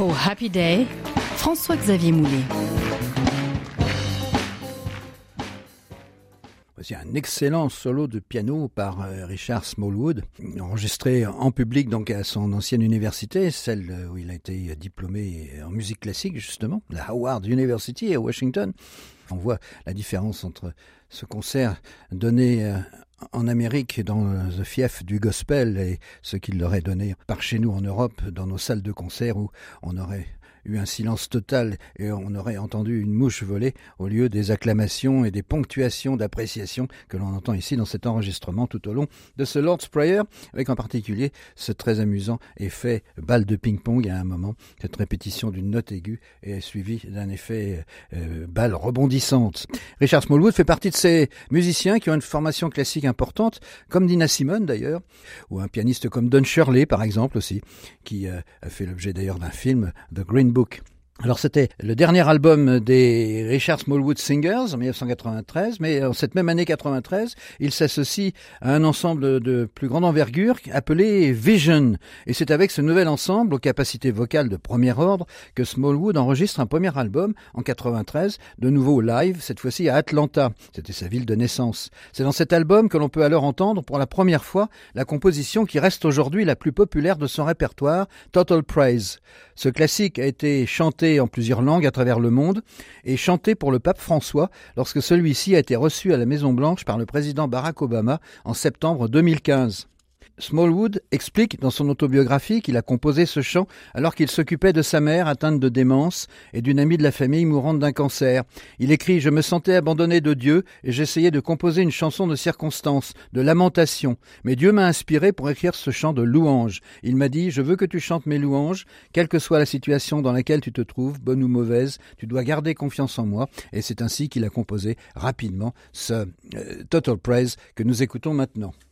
Oh Happy Day, François-Xavier Moulet. Voici un excellent solo de piano par Richard Smallwood, enregistré en public donc à son ancienne université, celle où il a été diplômé en musique classique justement, la Howard University à Washington. On voit la différence entre ce concert donné en Amérique dans le fief du gospel et ce qu'il leur est donné par chez nous en Europe dans nos salles de concert où on aurait eu un silence total et on aurait entendu une mouche voler au lieu des acclamations et des ponctuations d'appréciation que l'on entend ici dans cet enregistrement tout au long de ce Lord's Prayer, avec en particulier ce très amusant effet balle de ping-pong à un moment. Cette répétition d'une note aiguë est suivie d'un effet balle rebondissante. Richard Smallwood fait partie de ces musiciens qui ont une formation classique importante, comme Nina Simone d'ailleurs, ou un pianiste comme Don Shirley par exemple aussi, qui a fait l'objet d'ailleurs d'un film, The Green Book. Alors c'était le dernier album des Richard Smallwood Singers en 1993, mais en cette même année 93, il s'associe à un ensemble de plus grande envergure appelé Vision. Et c'est avec ce nouvel ensemble, aux capacités vocales de premier ordre, que Smallwood enregistre un premier album en 93, de nouveau live, cette fois-ci à Atlanta. C'était sa ville de naissance. C'est dans cet album que l'on peut alors entendre pour la première fois la composition qui reste aujourd'hui la plus populaire de son répertoire, Total Praise. Ce classique a été chanté en plusieurs langues à travers le monde et chanté pour le pape François lorsque celui-ci a été reçu à la Maison-Blanche par le président Barack Obama en septembre 2015. Smallwood explique dans son autobiographie qu'il a composé ce chant alors qu'il s'occupait de sa mère atteinte de démence et d'une amie de la famille mourante d'un cancer. Il écrit « Je me sentais abandonné de Dieu et j'essayais de composer une chanson de circonstance, de lamentation. Mais Dieu m'a inspiré pour écrire ce chant de louange. Il m'a dit « Je veux que tu chantes mes louanges, quelle que soit la situation dans laquelle tu te trouves, bonne ou mauvaise, tu dois garder confiance en moi. » Et c'est ainsi qu'il a composé rapidement ce Total Praise que nous écoutons maintenant.